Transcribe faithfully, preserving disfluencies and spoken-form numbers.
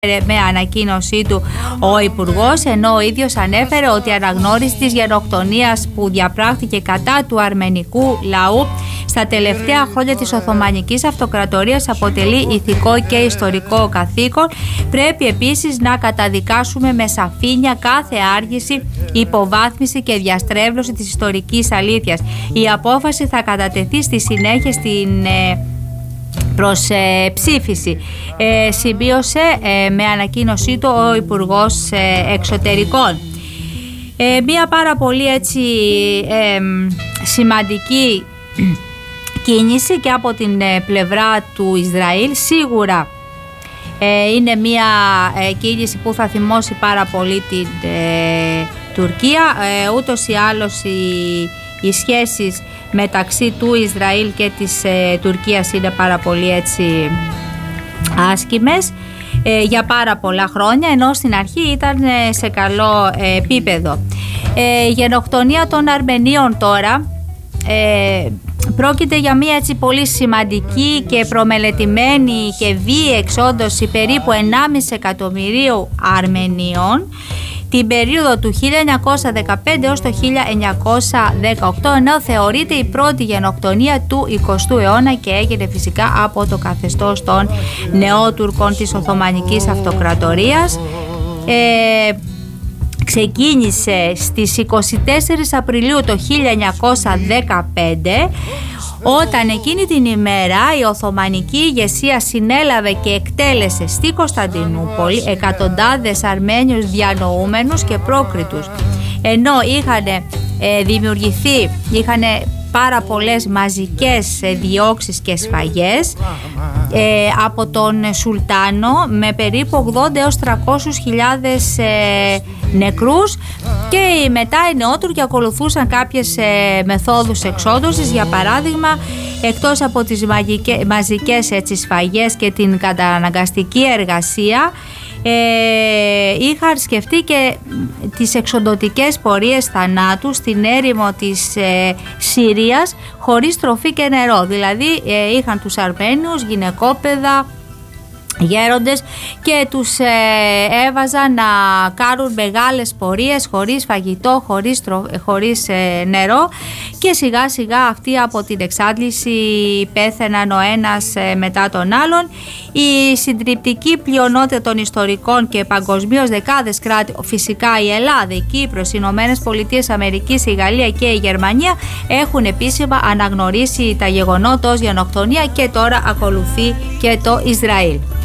με ανακοίνωσή του ο Υπουργός, ενώ ο ίδιος ανέφερε ότι η αναγνώριση της γενοκτονίας που διαπράχθηκε κατά του αρμενικού λαού στα τελευταία χρόνια της Οθωμανικής Αυτοκρατορίας αποτελεί ηθικό και ιστορικό καθήκον. Πρέπει επίσης να καταδικάσουμε με σαφήνεια κάθε άργηση, υποβάθμιση και διαστρέβλωση της ιστορικής αλήθειας. Η απόφαση θα κατατεθεί στη συνέχεια στην ε, προς ε, ψήφιση, ε, συμπίωσε ε, με ανακοίνωσή του ο Υπουργός ε, Εξωτερικών. Ε, μία πάρα πολύ έτσι ε, σημαντική κίνηση και από την ε, πλευρά του Ισραήλ. Σίγουρα ε, είναι μία ε, κίνηση που θα θυμώσει πάρα πολύ την ε, Τουρκία. Ε, ούτως ή άλλως οι, οι σχέσεις μεταξύ του Ισραήλ και της ε, Τουρκίας είναι πάρα πολύ έτσι άσκημες ε, για πάρα πολλά χρόνια, ενώ στην αρχή ήταν ε, σε καλό ε, επίπεδο. Ε, η γενοκτονία των Αρμενίων τώρα ε, πρόκειται για μια έτσι πολύ σημαντική και προμελετημένη και βίαιη εξόντωση περίπου ενάμιση εκατομμυρίου Αρμενίων την περίοδο του χίλια εννιακόσια δεκαπέντε έως το χίλια εννιακόσια δεκαοκτώ, ενώ θεωρείται η πρώτη γενοκτονία του εικοστού αιώνα και έγινε φυσικά από το καθεστώς των Νεότουρκων της Οθωμανικής Αυτοκρατορίας. Ε, ξεκίνησε στις είκοσι τέσσερις Απριλίου το χίλια εννιακόσια δεκαπέντε, όταν εκείνη την ημέρα η Οθωμανική ηγεσία συνέλαβε και εκτέλεσε στη Κωνσταντινούπολη εκατοντάδες Αρμένιους διανοούμενους και πρόκριτους, ενώ είχαν ε, δημιουργηθεί, είχαν πάρα πολλές μαζικές διώξεις και σφαγές ε, από τον Σουλτάνο, με περίπου ογδόντα έως τριακόσιες χιλιάδες ε, νεκρούς, και μετά οι Νεότουρκοι ακολουθούσαν κάποιες ε, μεθόδους εξόντωσης. Για παράδειγμα, εκτός από τις μαγικές, μαζικές έτσι, σφαγές και την καταναγκαστική εργασία, Ε, είχαν σκεφτεί και τις εξοντωτικές πορείες θανάτου στην έρημο της ε, Συρίας χωρίς τροφή και νερό. Δηλαδή ε, είχαν τους Αρμένιους γυναικόπαιδα, γέροντες, και τους ε, έβαζαν να κάνουν μεγάλες πορείες χωρίς φαγητό, χωρίς, τρο, χωρίς ε, νερό, και σιγά σιγά αυτοί από την εξάντληση πέθαιναν ο ένας ε, μετά τον άλλον. Η συντριπτική πλειονότητα των ιστορικών και παγκοσμίως δεκάδες κράτη, φυσικά η Ελλάδα, η Κύπρος, οι Ηνωμένες Πολιτείες Αμερικής, η Γαλλία και η Γερμανία, έχουν επίσημα αναγνωρίσει τα γεγονότα ως γενοκτονία, και τώρα ακολουθεί και το Ισραήλ.